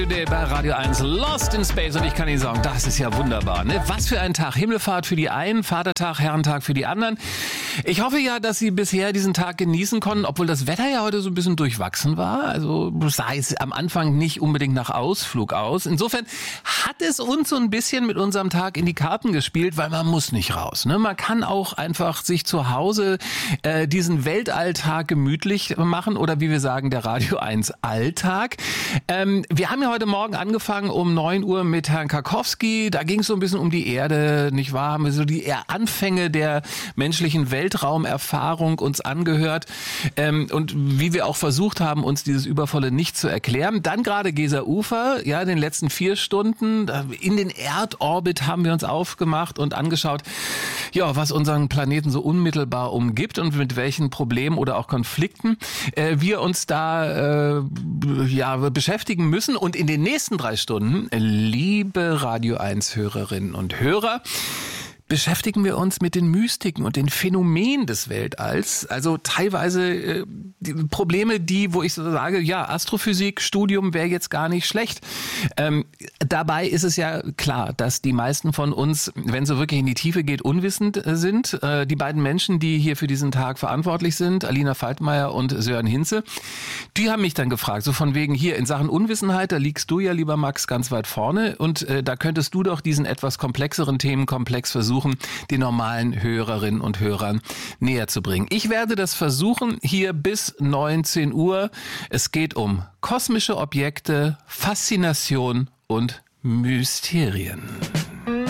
Bei Radio 1 Lost in Space und ich kann Ihnen sagen, das ist ja wunderbar. Ne? Was für ein Tag. Himmelfahrt für die einen, Vatertag, Herrentag für die anderen. Ich hoffe ja, dass Sie bisher diesen Tag genießen konnten, obwohl das Wetter ja heute so ein bisschen durchwachsen war. Also sah es am Anfang nicht unbedingt nach Ausflug aus. Insofern hat es uns so ein bisschen mit unserem Tag in die Karten gespielt, weil man muss nicht raus. Ne? Man kann auch einfach sich zu Hause diesen Weltalltag gemütlich machen oder wie wir sagen, der Radio 1 Alltag. Wir haben ja heute Morgen angefangen um 9 Uhr mit Herrn Karkowski. Da ging es so ein bisschen um die Erde, nicht wahr? Haben wir so die Anfänge der menschlichen Weltraumerfahrung uns angehört und wie wir auch versucht haben, uns dieses Übervolle nicht zu erklären. Dann gerade Geser-Ufer, ja, in den letzten 4 Stunden in den Erdorbit haben wir uns aufgemacht und angeschaut, ja, was unseren Planeten so unmittelbar umgibt und mit welchen Problemen oder auch Konflikten wir uns da beschäftigen müssen. Und in den nächsten 3 Stunden, liebe Radio 1 Hörerinnen und Hörer, beschäftigen wir uns mit den Mystiken und den Phänomenen des Weltalls. Also teilweise Probleme, wo ich so sage, ja, Astrophysik, Studium wäre jetzt gar nicht schlecht. Dabei ist es ja klar, dass die meisten von uns, wenn es so wirklich in die Tiefe geht, unwissend sind. Die beiden Menschen, die hier für diesen Tag verantwortlich sind, Alina Faltmeier und Sören Hinze, die haben mich dann gefragt, so von wegen hier in Sachen Unwissenheit, da liegst du ja, lieber Max, ganz weit vorne und da könntest du doch diesen etwas komplexeren Themenkomplex versuchen, den normalen Hörerinnen und Hörern näher zu bringen. Ich werde das versuchen hier bis 19 Uhr. Es geht um kosmische Objekte, Faszination und Mysterien.